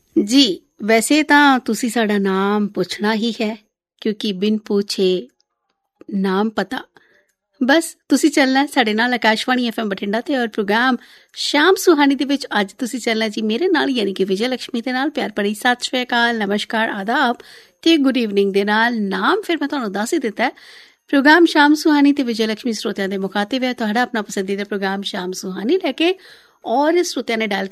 ਜੀ ਵੈਸੇ ਤਾਂ ਤੁਸੀਂ ਸਾਡਾ ਨਾਮ ਪੁੱਛਣਾ ਹੀ ਹੈ ਕਿਉਂਕਿ ਬਿਨ ਪੁੱਛੇ ਨਾਮ ਪਤਾ ਬਸ ਤੁਸੀਂ ਚੱਲਣਾ ਸਾਡੇ ਨਾਲ ਆਕਾਸ਼ਵਾਣੀ FM ਬਠਿੰਡਾ ਤੇ ਔਰ ਪ੍ਰੋਗਰਾਮ ਸ਼ਾਮ ਸੁਹਾਨੀ ਦੇ ਵਿੱਚ ਅੱਜ ਤੁਸੀਂ ਚੱਲਣਾ ਜੀ ਮੇਰੇ ਨਾਲ ਯਾਨੀ ਕਿ ਵਿਜੇ ਲక్ష్ਮੀ ਦੇ ਨਾਲ ਪਿਆਰ ਭਰੀ ਸਤਿ ਸ਼੍ਰੀ ਅਕਾਲ ਨਮਸਕਾਰ ਆਦਾਬ ਤੇ ਗੁੱਡ ਈਵਨਿੰਗ ਦੇ ਨਾਲ ਨਾਮ ਫਿਰ ਮੈਂ ਤੁਹਾਨੂੰ ਦੱਸ ਹੀ ਦਿੱਤਾ ਹੈ ਪ੍ਰੋਗਰਾਮ ਸ਼ਾਮ ਸੁਹਾਨੀ ਤੇ ਵਿਜੇ ਲక్ష్ਮੀ ਸਰੋਤਿਆਂ ਦੇ ਮੁਖਾਤਿਬ ਹੈ ਤੁਹਾਡਾ ਆਪਣਾ ਪਸੰਦੀਦਾ ਪ੍ਰੋਗਰਾਮ ਸ਼ਾਮ ਸੁਹਾਨੀ ਲੈ ਕੇ ਔਰ ਸਰੋਤਿਆਂ ਨੇ ਡਾਇਲ